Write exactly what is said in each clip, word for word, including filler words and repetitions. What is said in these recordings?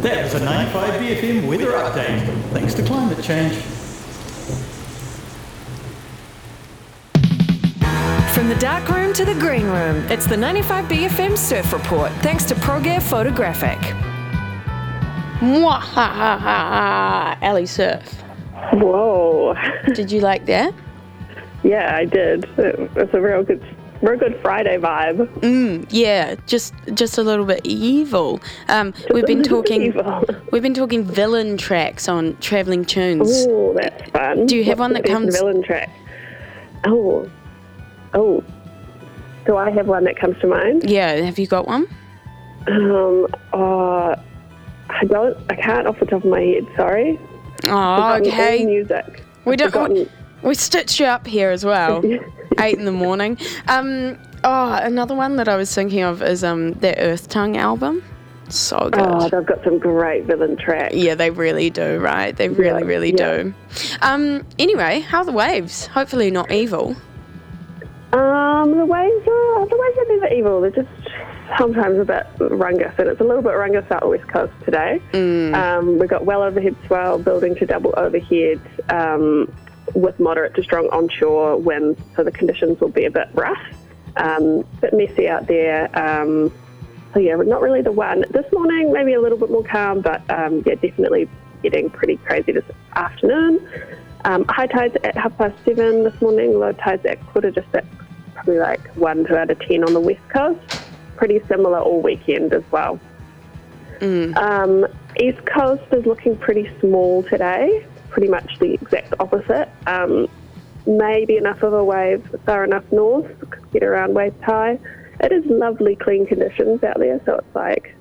That was a ninety-five B F M weather update, thanks to climate change. From the dark room to the green room, it's the ninety-five B F M Surf Report, thanks to ProGear Photographic. Mwah, ha, ha, ha, ha. Ellie Surf. Whoa. Did you like that? Yeah, I did. It was a real good, real good Friday vibe. Mm, yeah, just just a little bit evil. Um, we've been talking. Evil. We've been talking villain tracks on Travelling Tunes. Oh, that's fun. Do you have What's one that the best comes- villain track? Oh, oh. Do I have one that comes to mind? Yeah, have you got one? Um, uh, I don't. I can't off the top of my head. Sorry. Oh, Forgotten all okay. Music. We don't. Forgotten- We, we stitched you up here as well. Eight in the morning. Um. Oh, another one that I was thinking of is um their Earth Tongue album. So good. Oh, they've got some great villain tracks. Yeah, they really do, right? They really, Yeah, really yeah. do. Um. Anyway, how are the waves? Hopefully not evil. Um, the waves are the waves are never evil. They're just sometimes a bit rungus, and it's a little bit rungus out the west coast today. Mm. Um, we've got well overhead swell building to double overhead um, with moderate to strong onshore winds, so the conditions will be a bit rough, um, a bit messy out there. Um, so yeah, not really the one. This morning maybe a little bit more calm, but um, yeah, definitely getting pretty crazy this afternoon. Um, high tides at half past seven this morning, low tides at quarter to six, probably like one to out of ten on the west coast. Pretty similar all weekend as well. Mm. Um, east coast is looking pretty small today, pretty much the exact opposite. Um, maybe enough of a wave far enough north, get around waist high. It is lovely clean conditions out there, so it's like,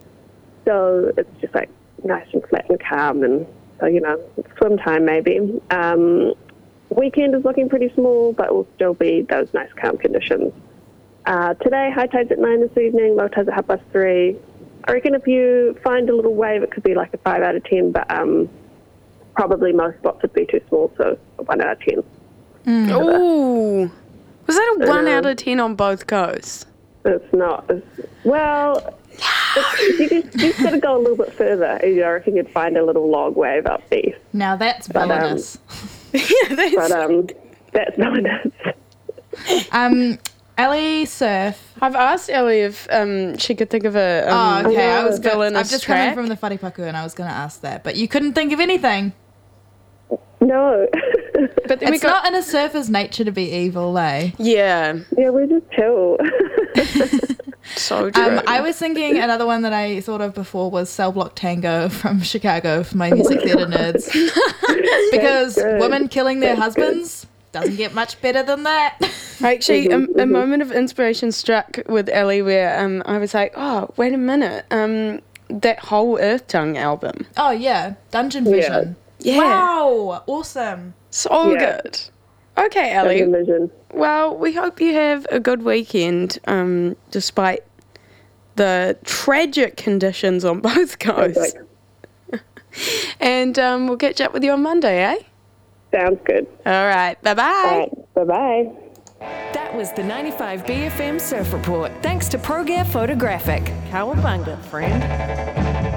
so it's just like nice and flat and calm, and so, you know, swim time maybe. Um, weekend is looking pretty small, but will still be those nice calm conditions. Uh, today, high tides at nine this evening, low tides at half past three. I reckon if you find a little wave, it could be like a five out of ten, but um, probably most spots would be too small, so a one out of ten. Mm. Ooh. Was that a one Um, out of ten on both coasts? It's not. It's, well, it's, you just, you just got to go a little bit further. I reckon you'd find a little log wave up east. Now that's But, um, villainous. Yeah, that's... But um, that's not it. Um, Ellie Surf. I've asked Ellie if um, she could think of a um, Oh, okay. I was villainous gonna, I've just come in track. from the Wharipaku and I was going to ask that, but you couldn't think of anything. No. But then we It's got... not in a surfer's nature to be evil, eh? Yeah, Yeah, we're just chill. so true. Um, I was thinking another one that I thought of before was Cell Block Tango from Chicago for my music theatre nerds. Because good. women killing their husbands doesn't get much better than that. Actually, a, a moment of inspiration struck with Ellie where um, I was like, oh, wait a minute. Um, that whole Earth Tongue album. Oh, yeah. Dungeon Vision. Yeah. Wow. Awesome. So Yeah. good. Okay, Ellie. Vision. Well, we hope you have a good weekend, um, despite the tragic conditions on both coasts. And um, we'll catch up with you on Monday, eh? Sounds good. All right. Bye-bye. All right. Bye-bye. That was the ninety-five B F M Surf Report, thanks to ProGear Photographic. Cowabunga, friend.